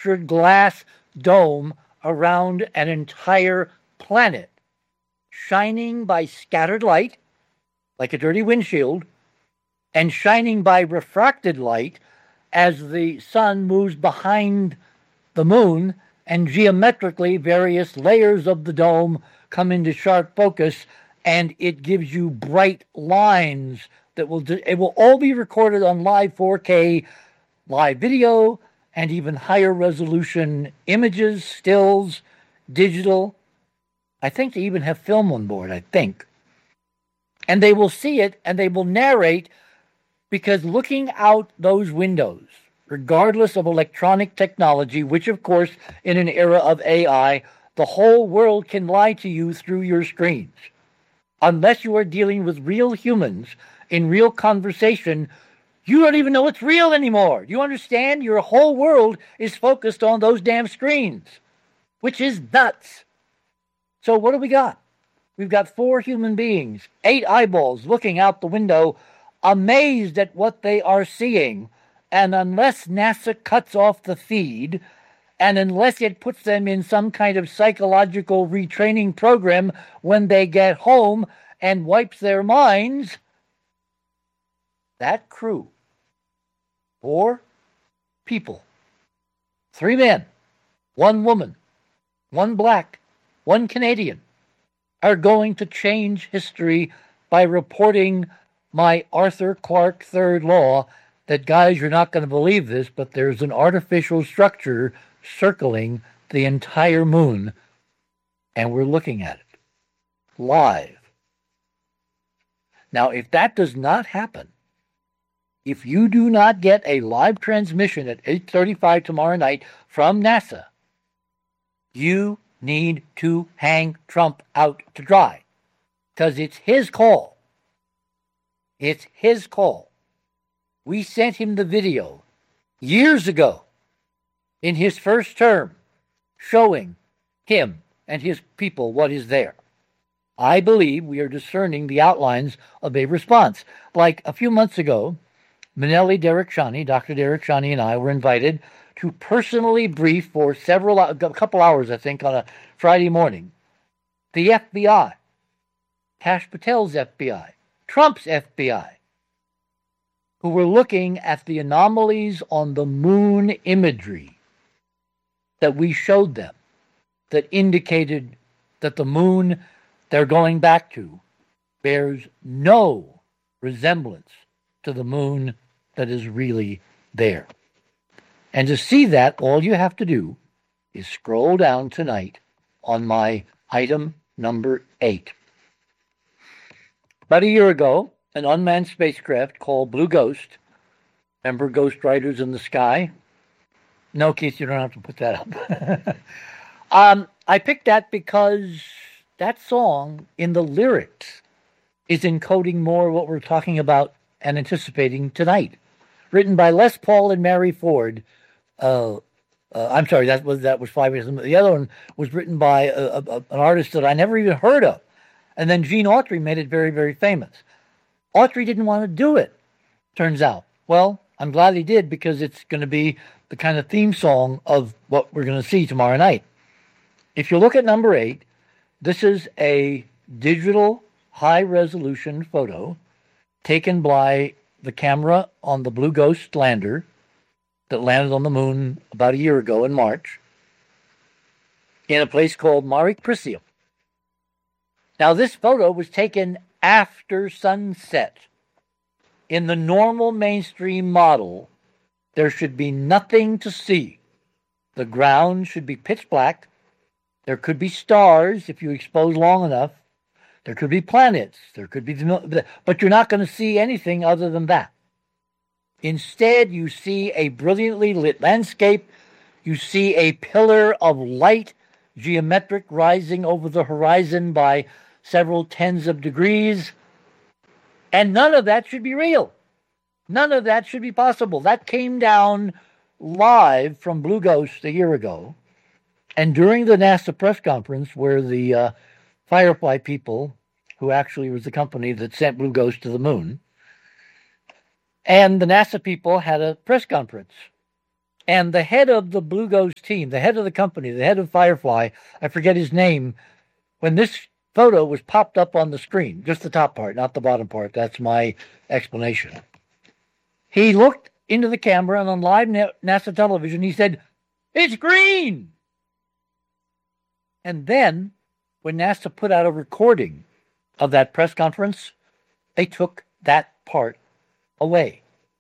structured glass dome around an entire planet, shining by scattered light, like a dirty windshield, and shining by refracted light as the sun moves behind the moon, and geometrically various layers of the dome come into sharp focus, and it gives you bright lines that it will all be recorded on live 4K live video and even higher resolution images, stills, digital. I think they even have film on board, I think. And they will see it and they will narrate, because looking out those windows, regardless of electronic technology, which of course in an era of AI, the whole world can lie to you through your screens. Unless you are dealing with real humans in real conversation, you don't even know it's real anymore. You understand? Your whole world is focused on those damn screens, which is nuts. So what do we got? We've got 4 human beings, 8 eyeballs looking out the window, amazed at what they are seeing. And unless NASA cuts off the feed, and unless it puts them in some kind of psychological retraining program when they get home and wipes their minds, that crew, 4 people, 3 men, 1 woman, 1 black, 1 Canadian, are going to change history by reporting my Arthur Clarke third law that, guys, you're not going to believe this, but there's an artificial structure circling the entire moon, and we're looking at it live. Now, if that does not happen, if you do not get a live transmission at 8:35 tomorrow night from NASA, you need to hang Trump out to dry, because it's his call. It's his call. We sent him the video years ago in his first term showing him and his people what is there. I believe we are discerning the outlines of a response. Like a few months ago, Manelli Derekshani, Dr. Derekshani, and I were invited to personally brief for a couple hours, I think, on a Friday morning, the FBI, Kash Patel's FBI, Trump's FBI, who were looking at the anomalies on the moon imagery that we showed them that indicated that the moon they're going back to bears no resemblance to the moon that is really there. And to see that, all you have to do is scroll down tonight on my item number 8. About a year ago, an unmanned spacecraft called Blue Ghost, remember Ghost Riders in the Sky? No, Keith, you don't have to put that up. I picked that because that song in the lyrics is encoding more what we're talking about and anticipating tonight. Written by Les Paul and Mary Ford. I'm sorry, that was 5 years. The other one was written by an artist that I never even heard of. And then Gene Autry made it very, very famous. Autry didn't want to do it, turns out. Well, I'm glad he did, because it's going to be the kind of theme song of what we're going to see tomorrow night. If you look at number 8, this is a digital high-resolution photo taken by the camera on the Blue Ghost lander that landed on the moon about a year ago in March in a place called Mare Crisium. Now, this photo was taken after sunset. In the normal mainstream model, there should be nothing to see. The ground should be pitch black. There could be stars if you expose long enough. There could be planets. There could be, but you're not going to see anything other than that. Instead, you see a brilliantly lit landscape. You see a pillar of light, geometric, rising over the horizon by several tens of degrees. And none of that should be real. None of that should be possible. That came down live from Blue Ghost a year ago. And during the NASA press conference, where the Firefly people, who actually was the company that sent Blue Ghost to the moon, and the NASA people had a press conference. And the head of the Blue Ghost team, the head of the company, the head of Firefly, I forget his name, when this photo was popped up on the screen, just the top part, not the bottom part, that's my explanation. He looked into the camera, and on live NASA television, he said, "It's green!" And then, when NASA put out a recording of that press conference, they took that part away.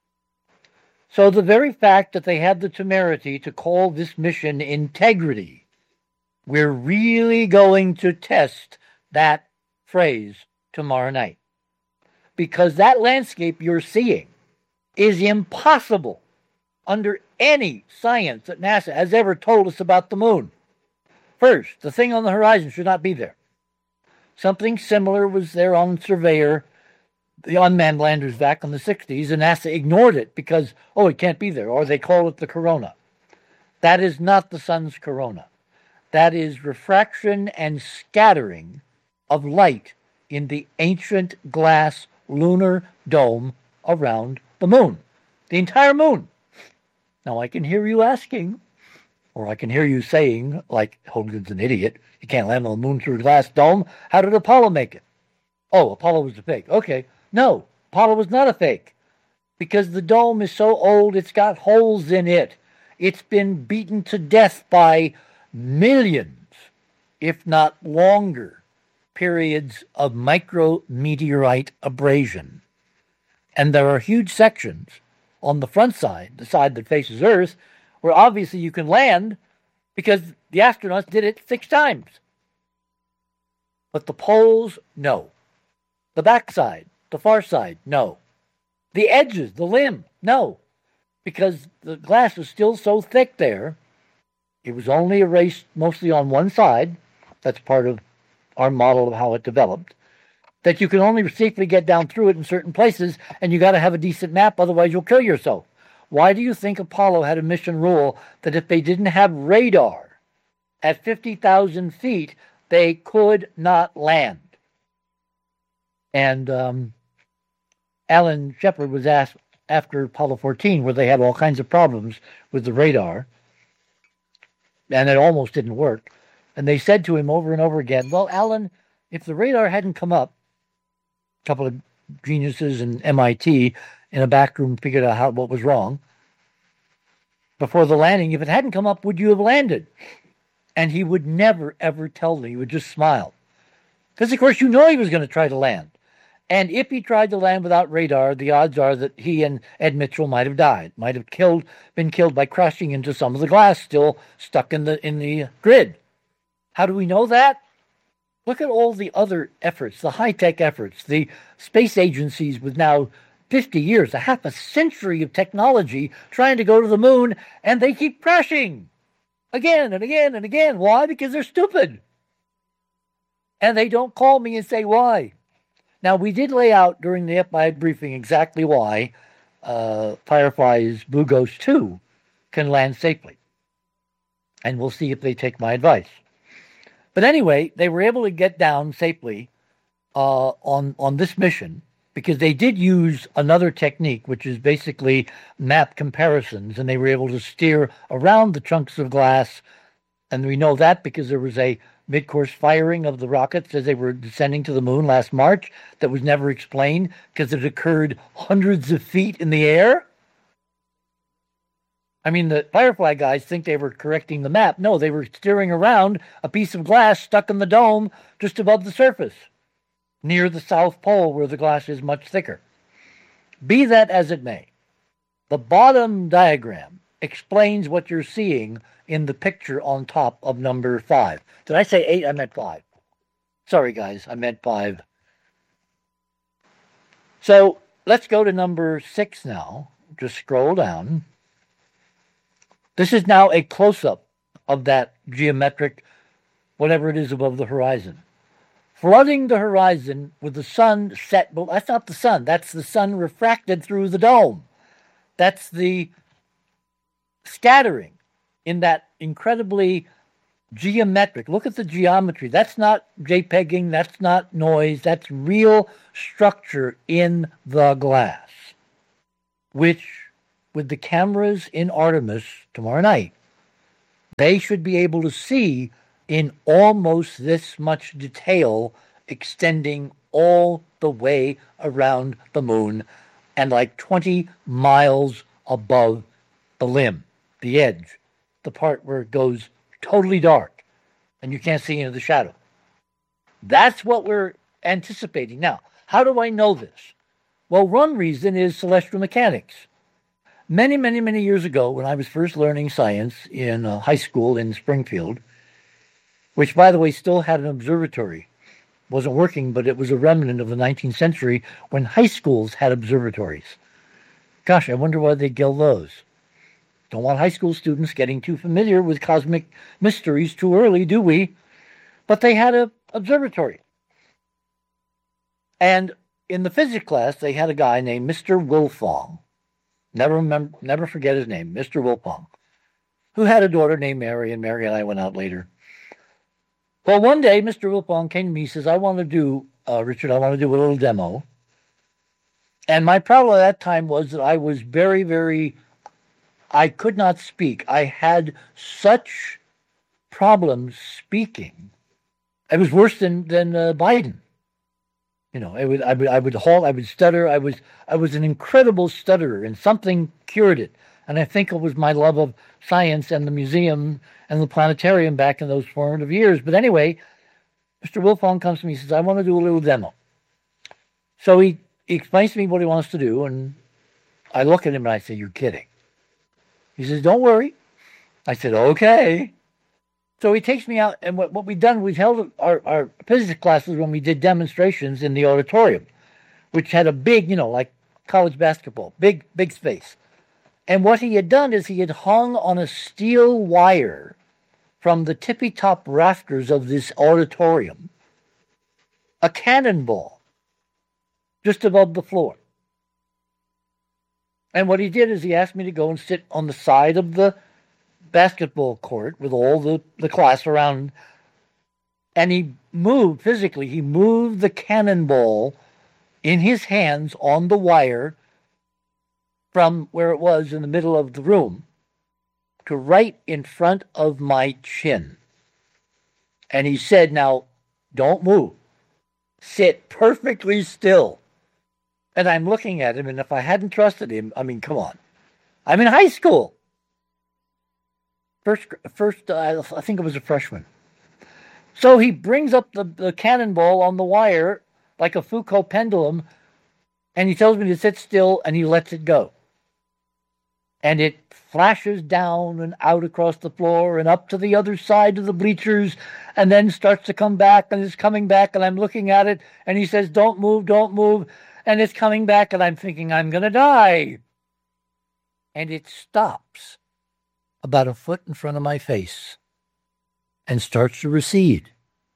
So the very fact that they had the temerity to call this mission Integrity, we're really going to test that phrase tomorrow night. Because that landscape you're seeing is impossible under any science that NASA has ever told us about the moon. First, the thing on the horizon should not be there. Something similar was there on Surveyor, the unmanned landers back in the 60s, and NASA ignored it because, it can't be there, or they call it the corona. That is not the sun's corona. That is refraction and scattering of light in the ancient glass lunar dome around the moon. The entire moon. Now, I can hear you asking, or I can hear you saying, like Hogan's an idiot, you can't land on the moon through a glass dome. How did Apollo make it? Oh, Apollo was a fake. Okay. No, Apollo was not a fake. Because the dome is so old, it's got holes in it. It's been beaten to death by millions, if not longer, periods of micrometeorite abrasion. And there are huge sections on the front side, the side that faces Earth, where obviously you can land because the astronauts did it 6 times. But the poles, no. The backside, the far side, no. The edges, the limb, no. Because the glass is still so thick there, it was only erased mostly on one side. That's part of our model of how it developed. That you can only safely get down through it in certain places, and you got to have a decent map, otherwise you'll kill yourself. Why do you think Apollo had a mission rule that if they didn't have radar at 50,000 feet, they could not land? And Alan Shepard was asked after Apollo 14, where they had all kinds of problems with the radar, and it almost didn't work. And they said to him over and over again, well, Alan, if the radar hadn't come up, a couple of geniuses in MIT in a back room figured out what was wrong. Before the landing, if it hadn't come up, would you have landed? And he would never, ever tell them. He would just smile. Because, of course, you know he was going to try to land. And if he tried to land without radar, the odds are that he and Ed Mitchell might have died, might have been killed by crashing into some of the glass still stuck in the grid. How do we know that? Look at all the other efforts, the high-tech efforts, the space agencies with now 50 years, a half a century of technology trying to go to the moon, and they keep crashing again and again and again. Why? Because they're stupid. And they don't call me and say why. Now, we did lay out during the FI briefing exactly why Firefly's Blue Ghost 2 can land safely. And we'll see if they take my advice. But anyway, they were able to get down safely on this mission because they did use another technique, which is basically map comparisons, and they were able to steer around the chunks of glass. And we know that because there was a mid-course firing of the rockets as they were descending to the moon last March that was never explained because it occurred hundreds of feet in the air. I mean, the Firefly guys think they were correcting the map. No, they were steering around a piece of glass stuck in the dome just above the surface, near the South Pole where the glass is much thicker. Be that as it may, the bottom diagram explains what you're seeing in the picture on top of number 5. Did I say 8? I meant 5. Sorry, guys, I meant 5. So let's go to number 6 now. Just scroll down. This is now a close-up of that geometric, whatever it is above the horizon. Flooding the horizon with the sun set, well, that's not the sun. That's the sun refracted through the dome. That's the scattering in that incredibly geometric. Look at the geometry. That's not JPEGing. That's not noise. That's real structure in the glass, which with the cameras in Artemis tomorrow night, they should be able to see in almost this much detail, extending all the way around the moon and like 20 miles above the limb, the edge, the part where it goes totally dark and you can't see into the shadow. That's what we're anticipating. Now, how do I know this? Well, one reason is celestial mechanics. Many, many, many years ago, when I was first learning science in high school in Springfield, which, by the way, still had an observatory. Wasn't working, but it was a remnant of the 19th century when high schools had observatories. Gosh, I wonder why they gild those. Don't want high school students getting too familiar with cosmic mysteries too early, do we? But they had an observatory. And in the physics class, they had a guy named Mr. Wilfong. Never forget his name, Mr. Wilfong, who had a daughter named Mary, and Mary and I went out later. Well, one day, Mr. Wilfong came to me, he says, Richard, I want to do a little demo. And my problem at that time was that I was I could not speak. I had such problems speaking. It was worse than Biden. You know, I would halt, I would stutter. I was an incredible stutterer, and something cured it. And I think it was my love of science and the museum and the planetarium back in those formative years. But anyway, Mr. Wilfong comes to me and says, I want to do a little demo. So he explains to me what he wants to do, and I look at him and I say, you're kidding. He says, don't worry. I said, okay. So he takes me out, and what we've done, we've held our physics classes when we did demonstrations in the auditorium, which had a big, like college basketball, big space. And what he had done is he had hung on a steel wire from the tippy-top rafters of this auditorium a cannonball just above the floor. And what he did is he asked me to go and sit on the side of the basketball court with all the class around. And he moved the cannonball in his hands on the wire from where it was in the middle of the room to right in front of my chin. And he said, now, don't move. Sit perfectly still. And I'm looking at him, and if I hadn't trusted him, I mean, come on. I'm in high school. First, I think it was a freshman. So he brings up the cannonball on the wire like a Foucault pendulum, and he tells me to sit still, and he lets it go. And it flashes down and out across the floor and up to the other side of the bleachers, and then starts to come back, and it's coming back, and I'm looking at it, and he says, don't move, and it's coming back, and I'm thinking, I'm going to die. And it stops about a foot in front of my face and starts to recede.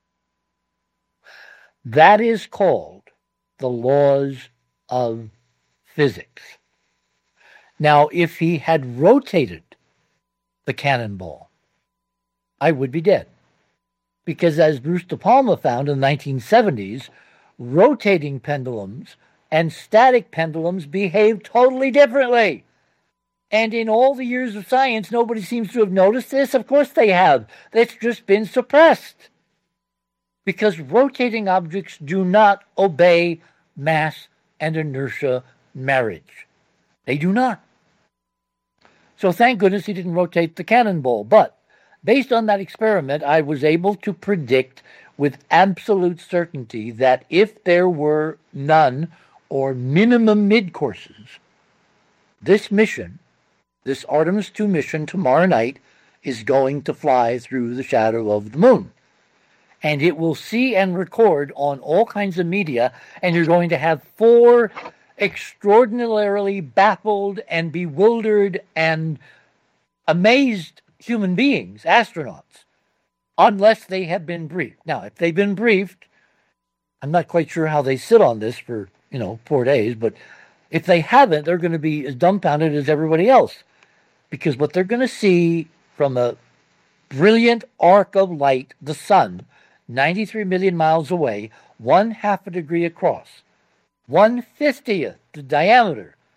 That is called the laws of physics. Now, if he had rotated the cannonball, I would be dead. Because as Bruce De Palma found in the 1970s, rotating pendulums and static pendulums behave totally differently. And in all the years of science, nobody seems to have noticed this. Of course they have. It's just been suppressed. Because rotating objects do not obey mass and inertia marriage. They do not. So thank goodness he didn't rotate the cannonball. But based on that experiment, I was able to predict with absolute certainty that if there were none or minimum mid-courses, this mission, this Artemis 2 mission tomorrow night, is going to fly through the shadow of the moon. And it will see and record on all kinds of media, and you're going to have 4 extraordinarily baffled and bewildered and amazed human beings, astronauts, unless they have been briefed. Now, if they've been briefed, I'm not quite sure how they sit on this for, 4 days, but if they haven't, they're going to be as dumbfounded as everybody else. Because what they're going to see from a brilliant arc of light, the sun, 93 million miles away, 1/2 a degree across, 1/50th the diameter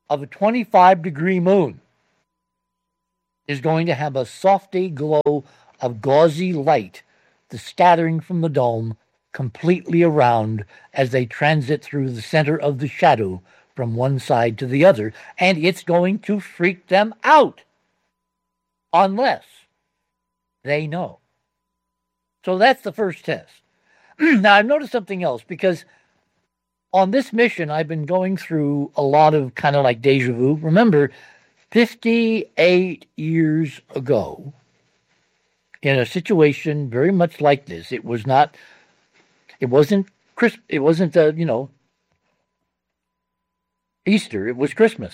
of a 25-degree moon is going to have a softy glow of gauzy light, the scattering from the dome completely around as they transit through the center of the shadow from one side to the other, and it's going to freak them out unless they know. So that's the first test. Now, I've noticed something else, because on this mission, I've been going through a lot of kind of like deja vu. Remember, 58 years ago, in a situation very much like this, it wasn't Easter, it was Christmas.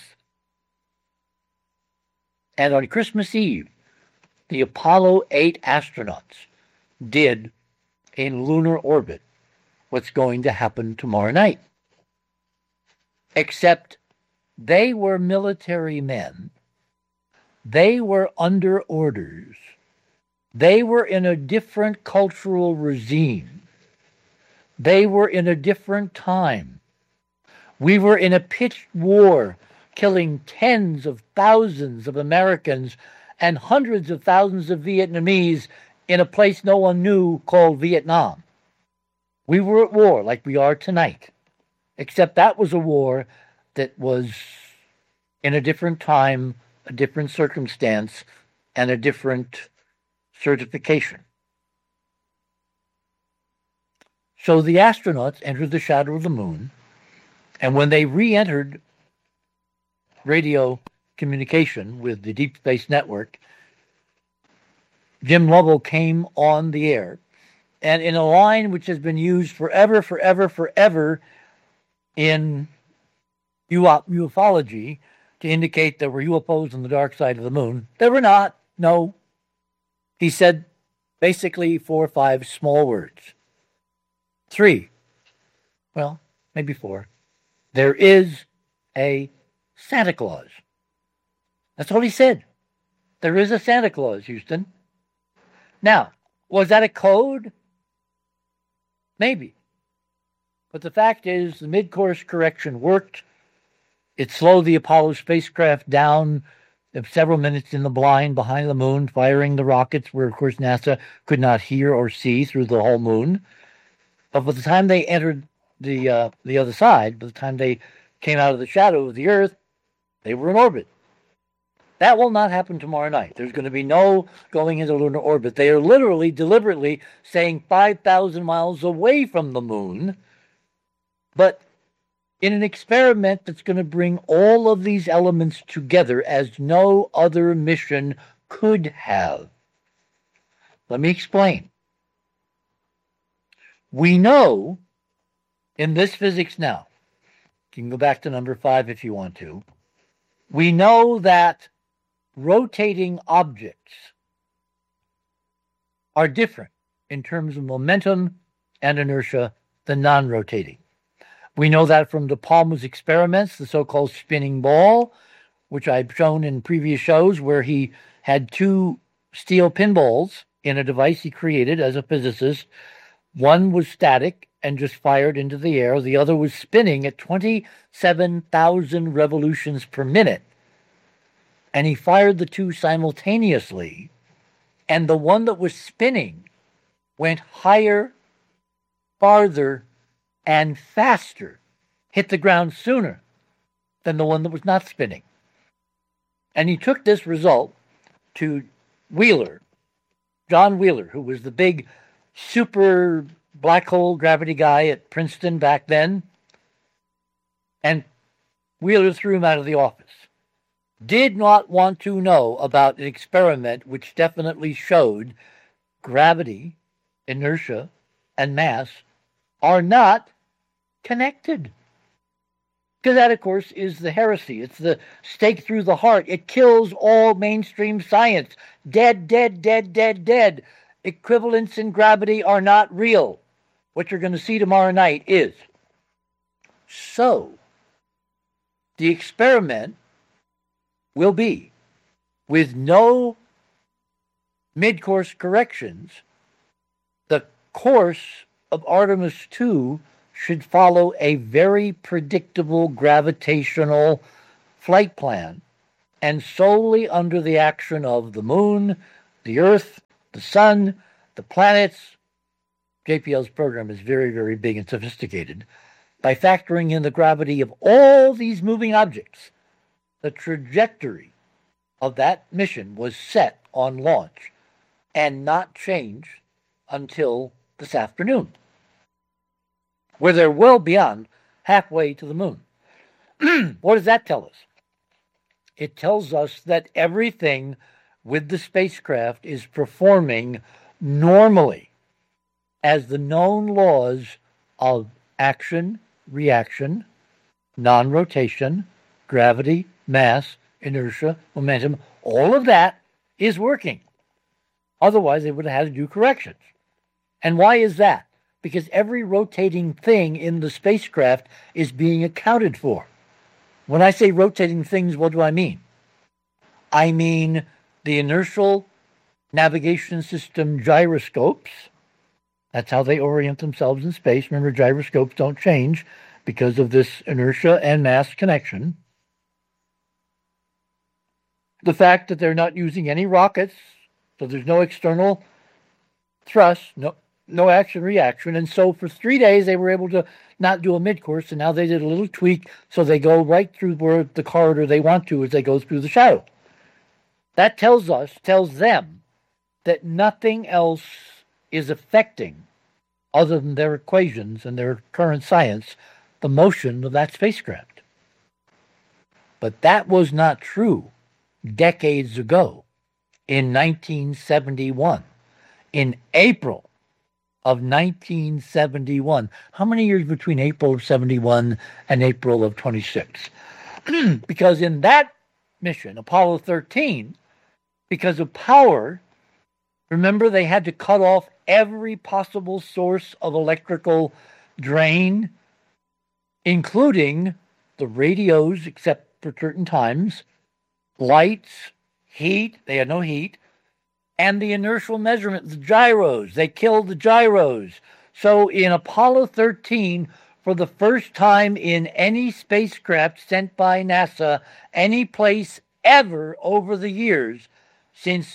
And on Christmas Eve, the Apollo 8 astronauts did in lunar orbit what's going to happen tomorrow night. Except they were military men. They were under orders. They were in a different cultural regime. They were in a different time. We were in a pitched war, killing tens of thousands of Americans and hundreds of thousands of Vietnamese in a place no one knew called Vietnam. We were at war like we are tonight, except that was a war that was in a different time, a different circumstance, and a different certification. So the astronauts entered the shadow of the moon, and when they re-entered radio communication with the Deep Space Network, Jim Lovell came on the air, and in a line which has been used forever in ufology to indicate there were UFOs on the dark side of the moon. There were not, no. He said basically 4 or 5 small words. 3, well, maybe 4. There is a Santa Claus. That's all he said. There is a Santa Claus, Houston. Now, was that a code? Maybe. But the fact is, the mid-course correction worked. It slowed the Apollo spacecraft down several minutes in the blind behind the moon, firing the rockets where, of course, NASA could not hear or see through the whole moon. But by the time they entered the other side, by the time they came out of the shadow of the Earth, they were in orbit. That will not happen tomorrow night. There's going to be no going into lunar orbit. They are literally, deliberately saying 5,000 miles away from the moon, but in an experiment that's going to bring all of these elements together as no other mission could have. Let me explain. We know in this physics now, you can go back to number 5 if you want to, we know that rotating objects are different in terms of momentum and inertia than non-rotating. We know that from De Palma's experiments, the so-called spinning ball, which I've shown in previous shows, where he had 2 steel pinballs in a device he created as a physicist. One was static and just fired into the air. The other was spinning at 27,000 revolutions per minute. And he fired the 2 simultaneously. And the one that was spinning went higher, farther, and faster, hit the ground sooner than the one that was not spinning. And he took this result to Wheeler, John Wheeler, who was the big super black hole gravity guy at Princeton back then, and Wheeler threw him out of the office. Did not want to know about an experiment which definitely showed gravity, inertia, and mass are not connected. Because that, of course, is the heresy. It's the stake through the heart. It kills all mainstream science. Dead, dead, dead, dead, dead. Equivalence and gravity are not real. What you're going to see tomorrow night is. So, the experiment will be, with no mid-course corrections, the course of Artemis 2 should follow a very predictable gravitational flight plan, and solely under the action of the moon, the earth, the sun, the planets. JPL's program is very, very big and sophisticated. By factoring in the gravity of all these moving objects, the trajectory of that mission was set on launch and not changed until this afternoon, where they're well beyond halfway to the moon. What does that tell us? It tells us that everything with the spacecraft is performing normally as the known laws of action, reaction, non-rotation, gravity, mass, inertia, momentum, all of that is working. Otherwise, they would have had to do corrections. And why is that? Because every rotating thing in the spacecraft is being accounted for. When I say rotating things, what do I mean? I mean the inertial navigation system gyroscopes. That's how they orient themselves in space. Remember, gyroscopes don't change because of this inertia and mass connection. The fact that they're not using any rockets, so there's no external thrust, no action reaction. And so for 3 days, they were able to not do a mid-course, and now they did a little tweak so they go right through where the corridor they want to as they go through the shadow. That tells them that nothing else is affecting, other than their equations and their current science, the motion of that spacecraft. But that was not true decades ago, in 1971, in April of 1971. How many years between April of 71 and April of 26? Because in that mission, Apollo 13, because of power, remember they had to cut off every possible source of electrical drain, including the radios, except for certain times, lights, heat, they had no heat, and the inertial measurement, the gyros. They killed the gyros. So in Apollo 13, for the first time in any spacecraft sent by NASA, any place ever over the years, since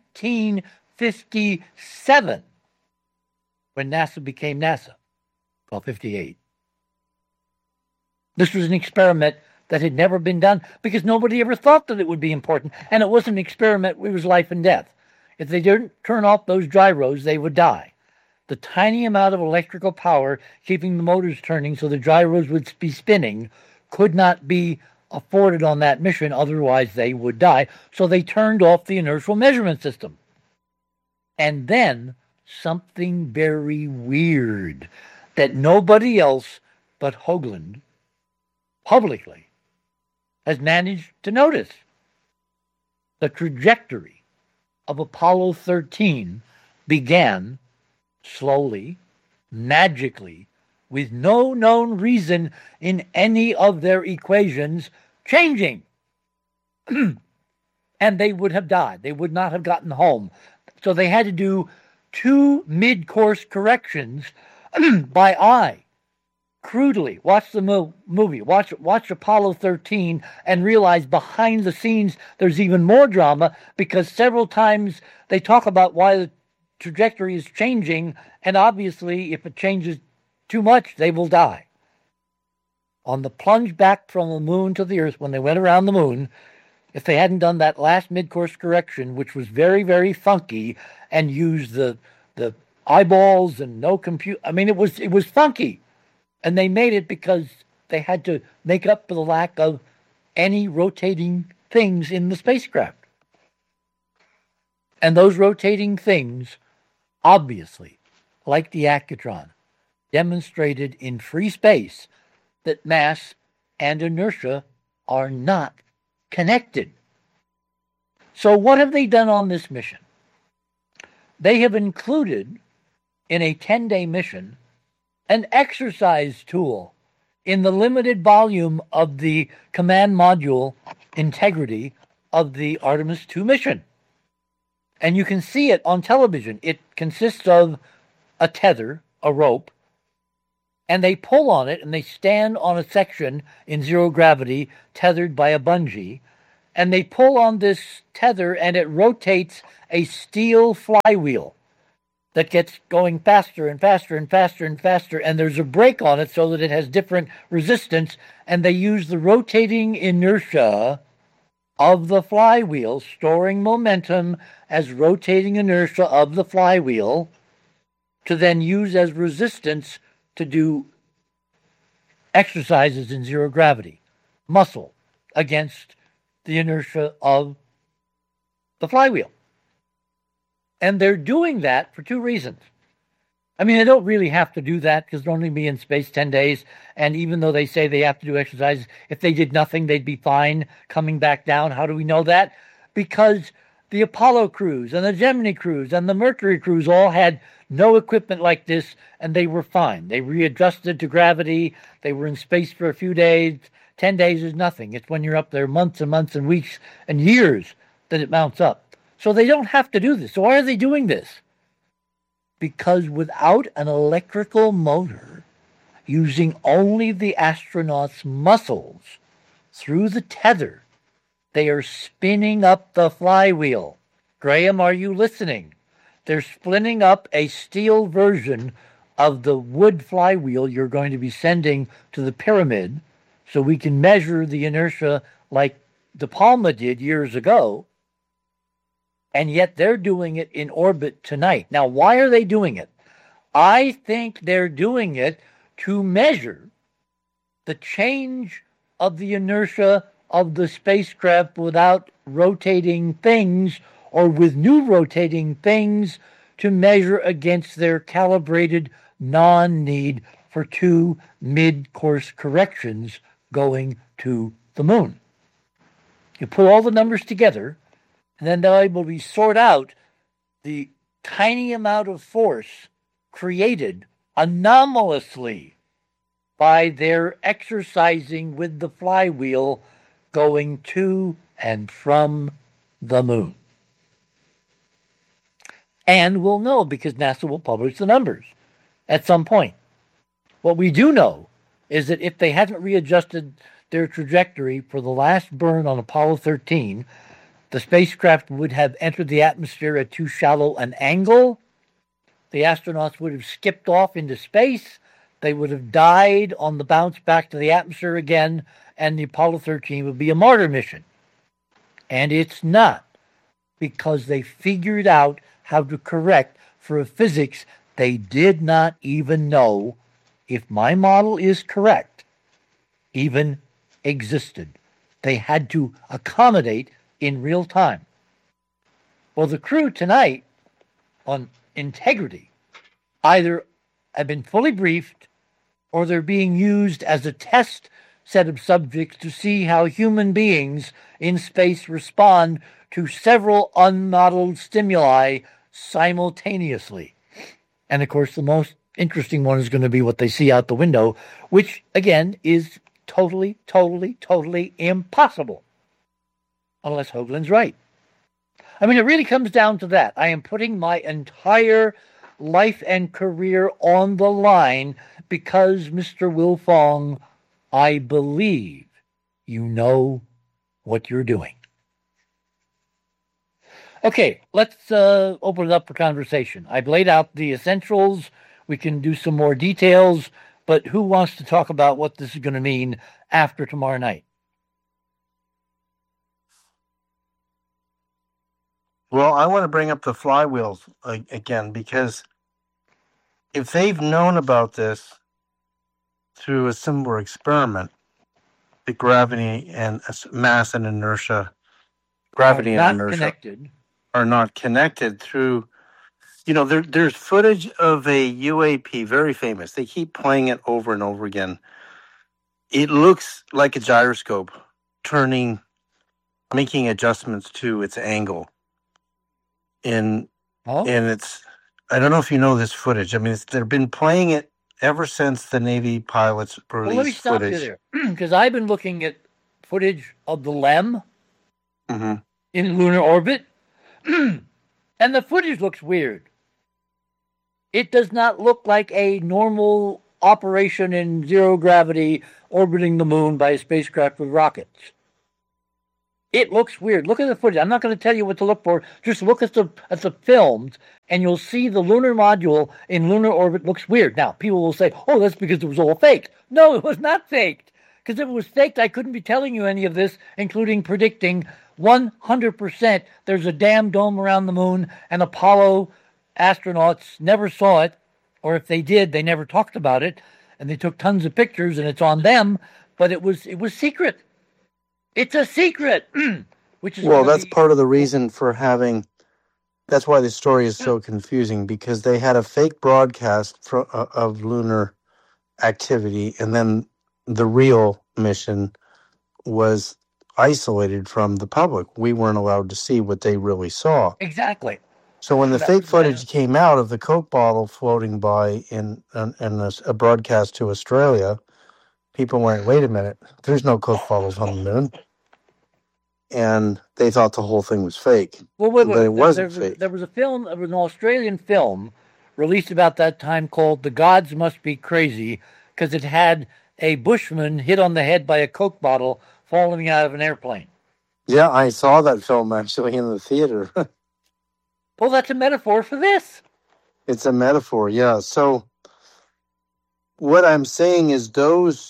1957, when NASA became NASA, well, 58. This was an experiment that had never been done because nobody ever thought that it would be important. And it wasn't an experiment, it was life and death. If they didn't turn off those gyros, they would die. The tiny amount of electrical power keeping the motors turning so the gyros would be spinning could not be afforded on that mission, otherwise they would die. So they turned off the inertial measurement system. And then something very weird that nobody else but Hoagland publicly has managed to notice. The trajectory of Apollo 13 began slowly, magically, with no known reason in any of their equations, changing. And they would have died. They would not have gotten home. So they had to do 2 mid-course corrections by eye. Crudely, watch the movie, watch Apollo 13, and realize behind the scenes there's even more drama, because several times they talk about why the trajectory is changing, and obviously if it changes too much, they will die. On the plunge back from the moon to the Earth, when they went around the moon, if they hadn't done that last mid-course correction, which was very, very funky, and used the eyeballs and no compute, I mean, it was funky. And they made it because they had to make up for the lack of any rotating things in the spacecraft. And those rotating things, obviously, like the Accutron, demonstrated in free space that mass and inertia are not connected. So what have they done on this mission? They have included in a 10-day mission an exercise tool in the limited volume of the command module integrity of the Artemis II mission. And you can see it on television. It consists of a tether, a rope, and they pull on it, and they stand on a section in zero gravity tethered by a bungee, and they pull on this tether, and it rotates a steel flywheel that gets going faster and faster and faster and faster, and there's a brake on it so that it has different resistance, and they use the rotating inertia of the flywheel, storing momentum as rotating inertia of the flywheel, to then use as resistance to do exercises in zero gravity, muscle against the inertia of the flywheel. And they're doing that for two reasons. I mean, they don't really have to do that because they'll only be in space 10 days. And even though they say they have to do exercises, if they did nothing, they'd be fine coming back down. How do we know that? Because the Apollo crews and the Gemini crews and the Mercury crews all had no equipment like this, and they were fine. They readjusted to gravity. They were in space for a few days. 10 days is nothing. It's when you're up there months and months and weeks and years that it mounts up. So they don't have to do this. So why are they doing this? Because without an electrical motor, using only the astronauts' muscles through the tether, they are spinning up the flywheel. Graham, are you listening? They're spinning up a steel version of the wood flywheel you're going to be sending to the pyramid so we can measure the inertia like De Palma did years ago. And yet they're doing it in orbit tonight. Now, why are they doing it? I think they're doing it to measure the change of the inertia of the spacecraft without rotating things or with new rotating things to measure against their calibrated non-need for two mid-course corrections going to the moon. You put all the numbers together, and then they're able to sort out the tiny amount of force created anomalously by their exercising with the flywheel going to and from the moon. And we'll know because NASA will publish the numbers at some point. What we do know is that if they hadn't readjusted their trajectory for the last burn on Apollo 13, the spacecraft would have entered the atmosphere at too shallow an angle. The astronauts would have skipped off into space. They would have died on the bounce back to the atmosphere again, and the Apollo 13 would be a martyr mission. And it's not, because they figured out how to correct for a physics they did not even know, if my model is correct, even existed. They had to accommodate in real time. Well, the crew tonight on integrity either have been fully briefed or they're being used as a test set of subjects to see how human beings in space respond to several unmodeled stimuli simultaneously. And of course, the most interesting one is going to be what they see out the window, which again is totally impossible. Unless Hoagland's right. I mean, it really comes down to that. I am putting my entire life and career on the line because, Mr. Wilfong, I believe you know what you're doing. Okay, let's open it up for conversation. I've laid out the essentials. We can do some more details, but who wants to talk about what this is going to mean after tomorrow night? Well, I want to bring up the flywheels again, because if they've known about this through a similar experiment, the gravity and mass and inertia, gravity and inertia connected. Are not connected through, there's footage of a UAP, very famous. They keep playing it over and over again. It looks like a gyroscope making adjustments to its angle. And it's, I don't know if you know this footage. I mean, they've been playing it ever since the Navy pilots released footage. Well, let me stop you there, because I've been looking at footage of the LEM in lunar orbit, and the footage looks weird. It does not look like a normal operation in zero gravity orbiting the moon by a spacecraft with rockets. It looks weird. Look at the footage. I'm not going to tell you what to look for. Just look at the films, and you'll see the lunar module in lunar orbit looks weird. Now, people will say, oh, that's because it was all faked. No, it was not faked. Because if it was faked, I couldn't be telling you any of this, including predicting 100% there's a damn dome around the moon, and Apollo astronauts never saw it, or if they did, they never talked about it, and they took tons of pictures, and it's on them, but it was secret. It's a secret, which is that's part of the reason for having. That's why the story is so confusing, because they had a fake broadcast of lunar activity, and then the real mission was isolated from the public. We weren't allowed to see what they really saw. Exactly. So when the fake footage came out of the Coke bottle floating by in a broadcast to Australia, people went, wait a minute, there's no Coke bottles on the moon. And they thought the whole thing was fake. Well, wait. But it wasn't fake. There was a film, an Australian film, released about that time called The Gods Must Be Crazy, because it had a bushman hit on the head by a Coke bottle falling out of an airplane. Yeah, I saw that film actually in the theater. Well, that's a metaphor for this. It's a metaphor, yeah. So what I'm saying is those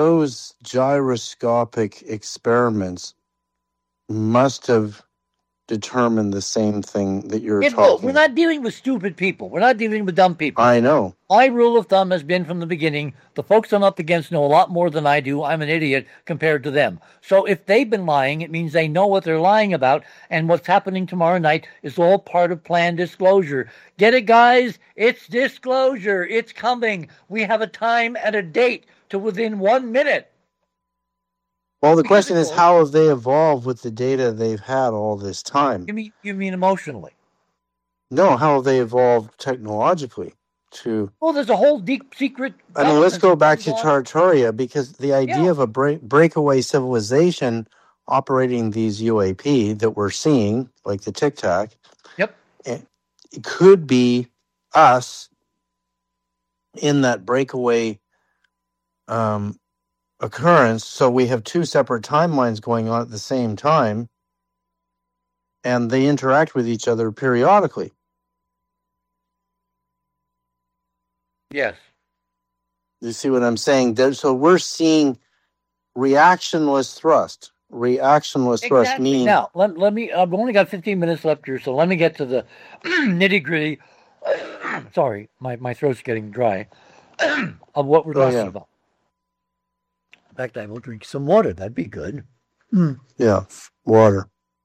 gyroscopic experiments must have determined the same thing that you're talking. We're not dealing with stupid people. We're not dealing with dumb people. I know. My rule of thumb has been from the beginning, the folks I'm up against know a lot more than I do. I'm an idiot compared to them. So if they've been lying, it means they know what they're lying about, and what's happening tomorrow night is all part of planned disclosure. Get it, guys? It's disclosure. It's coming. We have a time and a date to within 1 minute. Well, the question is, how have they evolved with the data they've had all this time? You mean emotionally? No, how have they evolved technologically? Well, there's a whole deep secret. I mean, let's go back to Tartaria, because the idea of a breakaway civilization operating these UAP that we're seeing, like the Tic Tac, it could be us in that breakaway occurrence. So we have two separate timelines going on at the same time, and they interact with each other periodically. Yes. You see what I'm saying? So we're seeing reactionless thrust. Reactionless thrust means... Now, let me... I've only got 15 minutes left here, so let me get to the nitty-gritty... Sorry, my throat's getting dry. Of what we're talking about. In fact, I will drink some water. That'd be good. Yeah, water.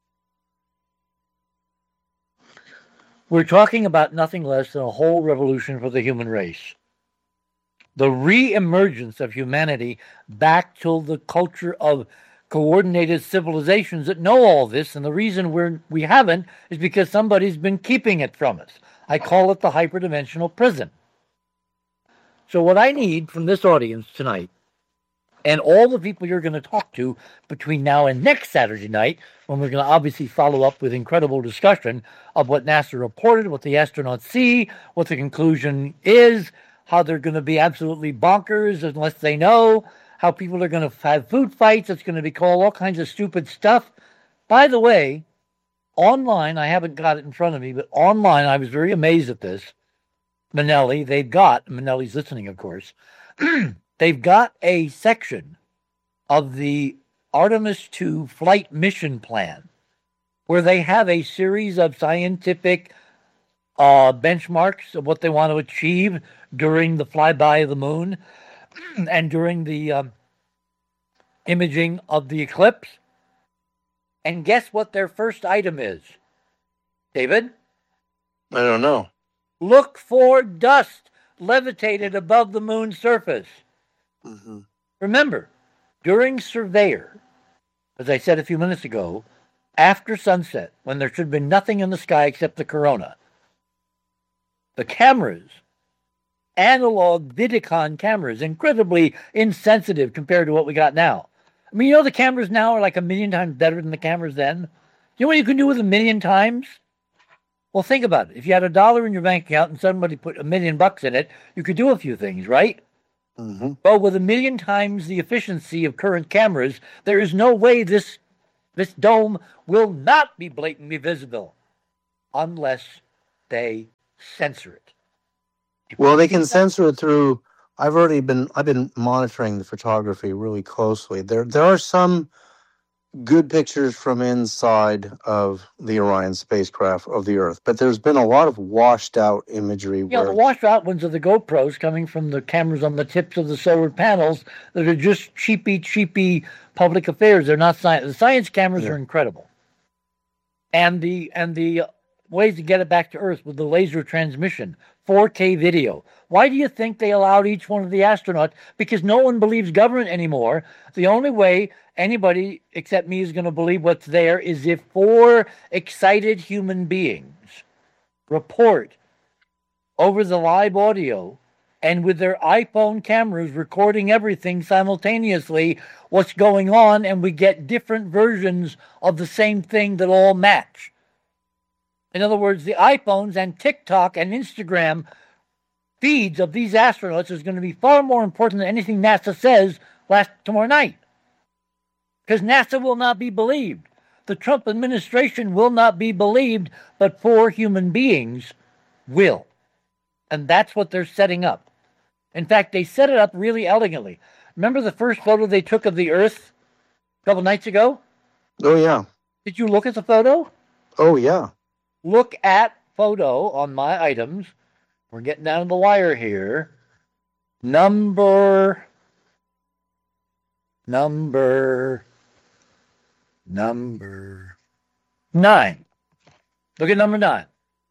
We're talking about nothing less than a whole revolution for the human race. The re-emergence of humanity back to the culture of coordinated civilizations that know all this, and the reason we haven't is because somebody's been keeping it from us. I call it the hyperdimensional prison. So what I need from this audience tonight, and all the people you're going to talk to between now and next Saturday night, when we're going to obviously follow up with incredible discussion of what NASA reported, what the astronauts see, what the conclusion is, how they're going to be absolutely bonkers unless they know, how people are going to have food fights, it's going to be called all kinds of stupid stuff. By the way, online, I haven't got it in front of me, but online, I was very amazed at this. Manelli's listening, of course, they've got a section of the Artemis II flight mission plan where they have a series of scientific benchmarks of what they want to achieve during the flyby of the moon and during the imaging of the eclipse. And guess what their first item is, David? I don't know. Look for dust levitated above the moon's surface. Mm-hmm. Remember, during Surveyor, as I said a few minutes ago, after sunset, when there should have been nothing in the sky except the corona, the cameras, analog Vidicon cameras, incredibly insensitive compared to what we got now. I mean, the cameras now are like 1,000,000 times better than the cameras then. You know what you can do with 1,000,000 times? Well, think about it. If you had $1 in your bank account and somebody put $1,000,000 in it, you could do a few things, right? Mm-hmm. Well, with 1 million times the efficiency of current cameras, there is no way this dome will not be blatantly visible unless they censor it. Well, they can censor it through. I've been monitoring the photography really closely. There are some good pictures from inside of the Orion spacecraft of the Earth, but there's been a lot of washed out imagery. The washed out ones are the GoPros coming from the cameras on the tips of the solar panels that are just cheapy public affairs. They're not science. The science cameras are incredible. And the ways to get it back to Earth with the laser transmission, 4K video. Why do you think they allowed each one of the astronauts? Because no one believes government anymore. The only way anybody except me is going to believe what's there is if 4 excited human beings report over the live audio and with their iPhone cameras recording everything simultaneously, what's going on, and we get different versions of the same thing that all match. In other words, the iPhones and TikTok and Instagram feeds of these astronauts is going to be far more important than anything NASA says tomorrow night. Because NASA will not be believed. The Trump administration will not be believed, but 4 human beings will. And that's what they're setting up. In fact, they set it up really elegantly. Remember the first photo they took of the Earth a couple nights ago? Oh, yeah. Did you look at the photo? Oh, yeah. Look at photo on my items. We're getting down to the wire here. Number 9. Look at number 9.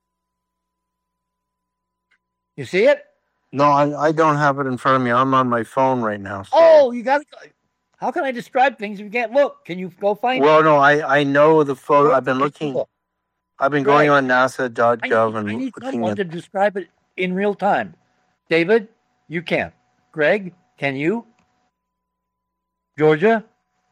You see it? No, I don't have it in front of me. I'm on my phone right now. So. Oh, you got it. How can I describe things if you can't look? Can you go find it? Well, no, I know the photo. I've been looking. I've been going on NASA.gov and I need looking someone to describe it in real time. David, you can. Greg, can you? Georgia?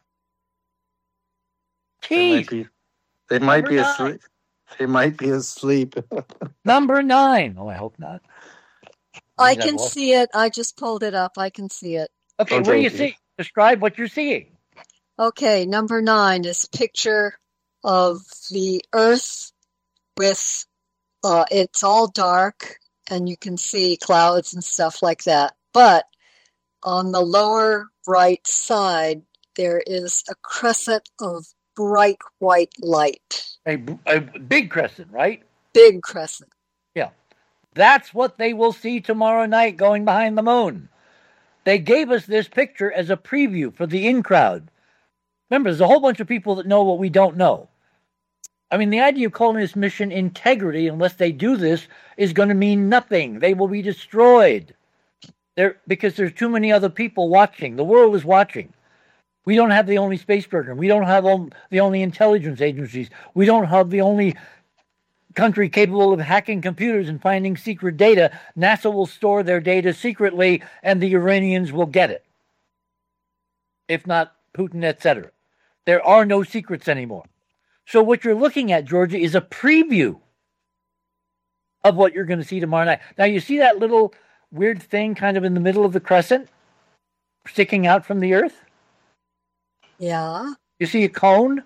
Keith. They might be asleep. They might be asleep. Number 9. Oh, I hope not. I can see it. I just pulled it up. I can see it. Okay, what do you see? Describe what you're seeing. Okay, number 9 is a picture of the Earth with, it's all dark and you can see clouds and stuff like that. But on the lower right side, there is a crescent of bright white light. A big crescent, right? Big crescent. Yeah. That's what they will see tomorrow night going behind the moon. They gave us this picture as a preview for the in crowd. Remember, there's a whole bunch of people that know what we don't know. I mean, the idea of calling this mission integrity, unless they do this, is going to mean nothing. They will be destroyed. Because there's too many other people watching. The world is watching. We don't have the only space program. We don't have the only intelligence agencies. We don't have the only country capable of hacking computers and finding secret data. NASA will store their data secretly, and the Iranians will get it. If not Putin, etc. There are no secrets anymore. So what you're looking at, Georgia, is a preview of what you're going to see tomorrow night. Now, you see that little weird thing kind of in the middle of the crescent sticking out from the Earth? Yeah. You see a cone?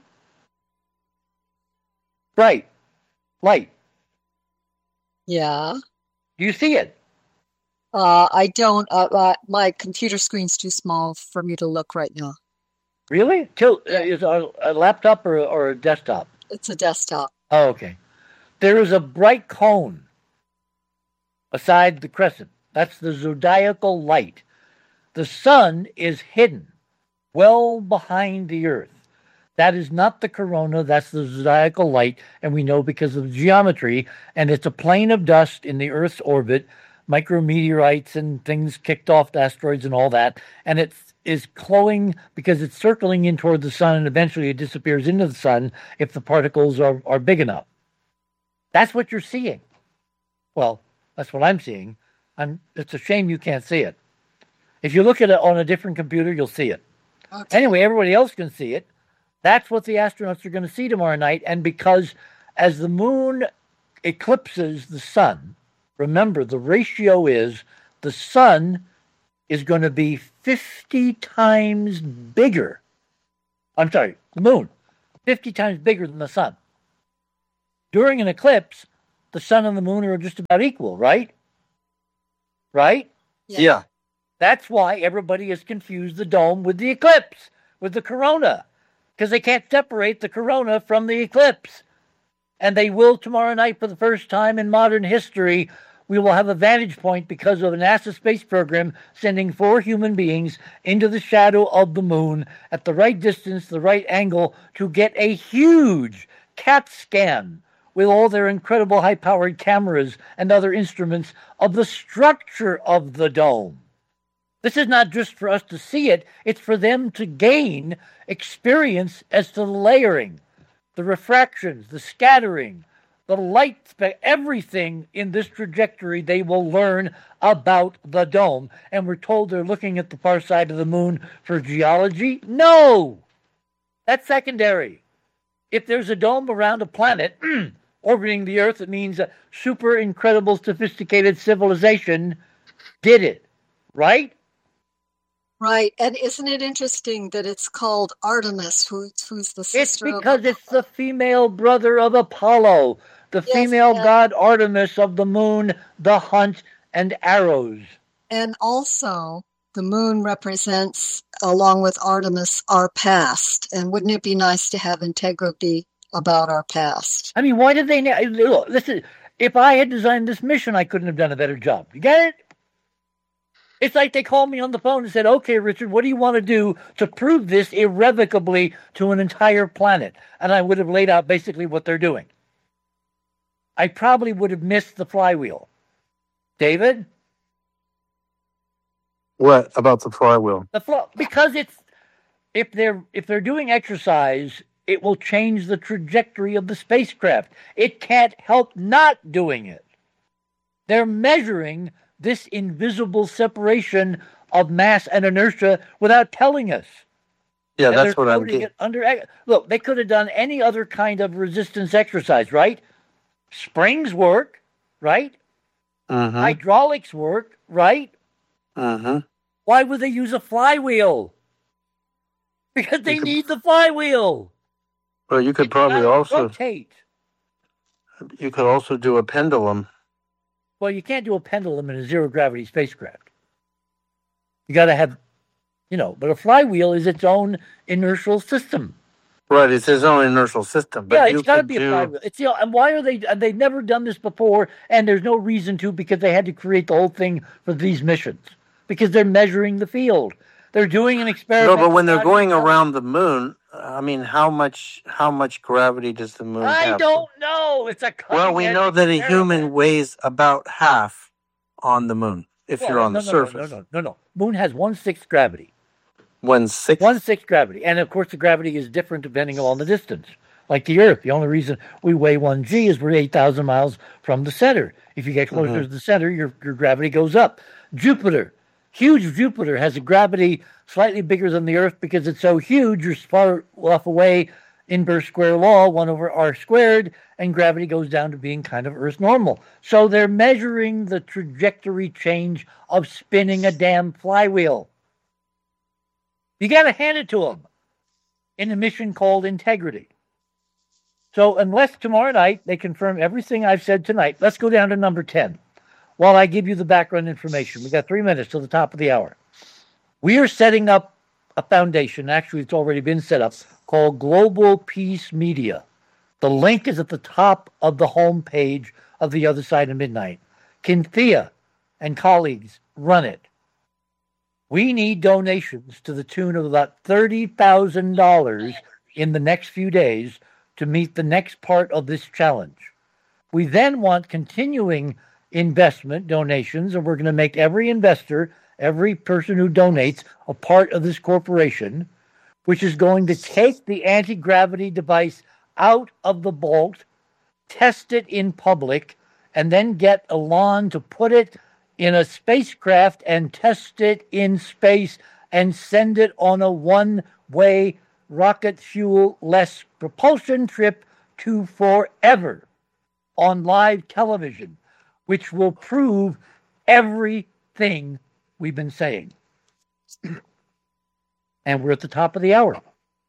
Bright. Light. Yeah. Do you see it? I don't. My computer screen's too small for me to look right now. Really? Is it a laptop or a desktop? It's a desktop. Oh, okay. There is a bright cone aside the crescent. That's the zodiacal light. The sun is hidden well behind the Earth. That is not the corona, that's the zodiacal light, and we know because of the geometry, and it's a plane of dust in the Earth's orbit, micrometeorites and things kicked off asteroids and all that, and it is glowing because it's circling in toward the sun, and eventually it disappears into the sun if the particles are big enough. That's what you're seeing. Well, that's what I'm seeing. It's a shame you can't see it. If you look at it on a different computer, you'll see it. Okay. Anyway, everybody else can see it. That's what the astronauts are going to see tomorrow night. And because as the moon eclipses the sun, remember the ratio is the sun is going to be 50 times bigger. I'm sorry, the moon, 50 times bigger than the sun. During an eclipse, the sun and the moon are just about equal, right? Right? Yeah. That's why everybody has confused the dome with the eclipse, with the corona, because they can't separate the corona from the eclipse. And they will tomorrow night for the first time in modern history. We will have a vantage point because of a NASA space program sending 4 human beings into the shadow of the moon at the right distance, the right angle, to get a huge CAT scan with all their incredible high-powered cameras and other instruments of the structure of the dome. This is not just for us to see it, it's for them to gain experience as to the layering, the refractions, the scattering, the light, everything in this trajectory they will learn about the dome. And we're told they're looking at the far side of the moon for geology? No! That's secondary. If there's a dome around a planet orbiting the Earth, it means a super incredible sophisticated civilization did it, right? Right. And isn't it interesting that it's called Artemis, who's the sister It's because it's the female brother of Apollo, the female god Artemis of the moon, the hunt, and arrows. And also, the moon represents, along with Artemis, our past. And wouldn't it be nice to have integrity about our past? I mean, why did they... Look, listen, if I had designed this mission, I couldn't have done a better job. You get it? It's like they called me on the phone and said, okay, Richard, what do you want to do to prove this irrevocably to an entire planet? And I would have laid out basically what they're doing. I probably would have missed the flywheel. David? What about the flywheel? Because if they're doing exercise, it will change the trajectory of the spacecraft. It can't help not doing it. They're measuring this invisible separation of mass and inertia without telling us. Yeah, and that's what I'm getting. Look, they could have done any other kind of resistance exercise, right? Springs work, right? Mm-hmm. Hydraulics work, right? Mm-hmm. Why would they use a flywheel? Because they need the flywheel. Well, you could probably also rotate. You could also do a pendulum. Well, you can't do a pendulum in a zero-gravity spacecraft. You got to have, but a flywheel is its own inertial system. Right, it's its own inertial system. But yeah, it's got to be a flywheel. And why are they? They've never done this before, and there's no reason to because they had to create the whole thing for these missions because they're measuring the field. They're doing an experiment. No, but when they're going around the moon, I mean, how much gravity does the moon have? I don't know. It's a well, we know that a human weighs about half on the moon if you're on the surface. No. Moon has 1/6 gravity. 1/6? 1/6 gravity. And, of course, the gravity is different depending on the distance. Like the Earth, the only reason we weigh 1g is we're 8,000 miles from the center. If you get closer to the center, your gravity goes up. Jupiter. Huge Jupiter has a gravity slightly bigger than the Earth because it's so huge, you're far off away, inverse square law, 1/r squared, and gravity goes down to being kind of Earth normal. So they're measuring the trajectory change of spinning a damn flywheel. You got to hand it to them in a mission called Integrity. So unless tomorrow night they confirm everything I've said tonight, let's go down to number 10. While I give you the background information, we got 3 minutes till the top of the hour. We are setting up a foundation, actually it's already been set up, called Global Peace Media. The link is at the top of the home page of The Other Side of Midnight. Kinthea and colleagues run it. We need donations to the tune of about $30,000 in the next few days to meet the next part of this challenge. We then want continuing investment donations, and we're going to make every investor, every person who donates, a part of this corporation, which is going to take the anti-gravity device out of the vault, test it in public, and then get Elon to put it in a spacecraft and test it in space and send it on a one-way rocket fuel-less propulsion trip to forever on live television, which will prove everything we've been saying. And we're at the top of the hour.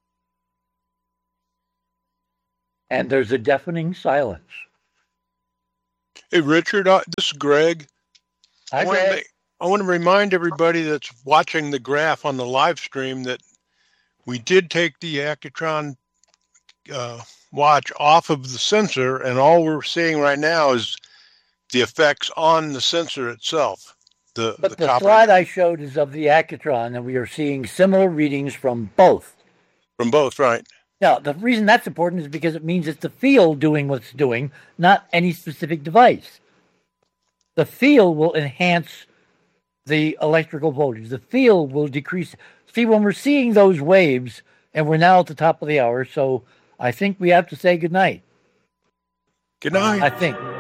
And there's a deafening silence. Hey, Richard, this is Greg. Hi, Greg. I want to remind everybody that's watching the graph on the live stream that we did take the Accutron watch off of the sensor, and all we're seeing right now is the effects on the sensor itself. But the slide I showed is of the Accutron, and we are seeing similar readings from both. From both, right. Now, the reason that's important is because it means it's the field doing what it's doing, not any specific device. The field will enhance the electrical voltage. The field will decrease. See, when we're seeing those waves, and we're now at the top of the hour, so I think we have to say goodnight. Good night. I think.